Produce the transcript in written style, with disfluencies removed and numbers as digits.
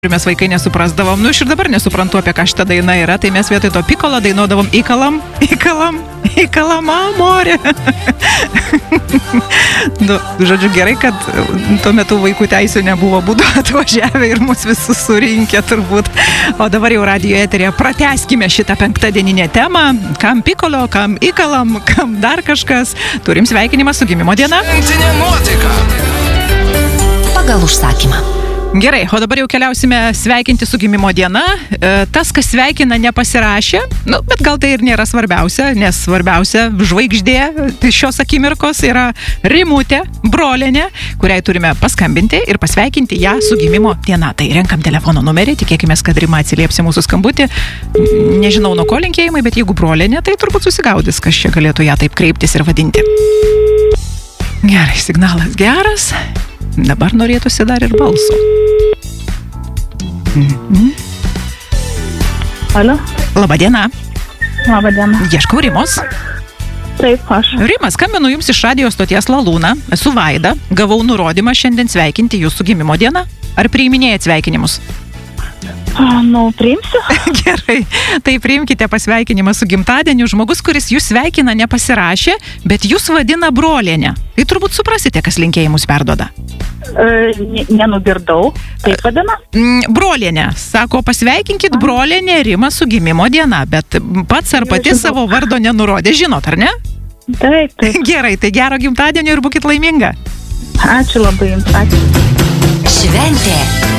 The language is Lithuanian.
Mes vaikai nesuprasdavom, ir dabar nesuprantu, apie ką šitą dainą yra, tai mes vietoj to pikolo dainuodavom įkalam, amore. Žodžiu, gerai, kad tuo metu vaikų teisių nebuvo, būdu atvažiavę ir mus visus surinkę turbūt. O dabar jau radijo eterėje pratęskime šitą penktadieninę temą. Kam pikolo, kam įkalam, kam dar kažkas. Turim sveikinimą su gimimo diena. Pagal užsakymą. Gerai, o dabar jau keliausime sveikinti su gimimo diena. Tas, kas sveikina, nepasirašė, bet gal tai ir nėra svarbiausia, nes svarbiausia žvaigždė šios akimirkos yra Rimutė, brolenė, kuriai turime paskambinti ir pasveikinti ją su gimimo diena. Tai renkam telefono numerį, tikėkime, kad Rima atsilieps į mūsų skambutį. Nežinau, nuo ko linkėjimai, bet jeigu brolenė, tai turbūt susigaudys, kas čia galėtų ją taip kreiptis ir vadinti. Gerai, signalas geras. Dabar norėtųsi dar ir balso. Alio? Labadiena. Labadiena. Ieškau Rimos. Taip, aš. Rima, skambinu jums iš radijo stoties Lalūna. Esu Vaida. Gavau nurodymą šiandien sveikinti jūsų gimimo dieną. Ar priiminėjat sveikinimus? Priimsiu. Gerai, tai priimkite pasveikinimą su gimtadieniu. Žmogus, kuris jūs sveikina, nepasirašė, bet jūs vadina brolienė. Tai turbūt suprasite, kas linkėjimus perduoda. Nenugirdau. Taip vadina? Brolienė. Sako, pasveikinkit brolienę Rimą su gimimo diena, bet pats ar pati savo vardo nenurodė. Žinot, ar ne? Taip. Gerai, tai gero gimtadienio ir būkit laiminga. Ačiū labai jums. Ačiū. Šventė